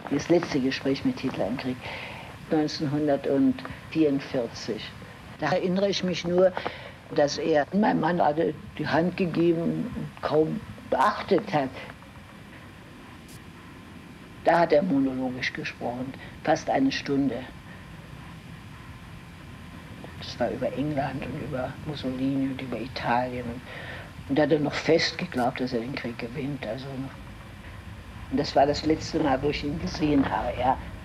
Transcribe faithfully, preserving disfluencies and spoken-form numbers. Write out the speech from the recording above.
das letzte Gespräch mit Hitler im Krieg, neunzehnhundertvierundvierzig. Da erinnere ich mich nur, dass er meinem Mann hatte die Hand gegeben und kaum beachtet hat. Da hat er monologisch gesprochen, fast eine Stunde. Das war über England und über Mussolini und über Italien. Und da hat er noch fest geglaubt, dass er den Krieg gewinnt. Also, und das war das letzte Mal, wo ich ihn gesehen habe. Ja.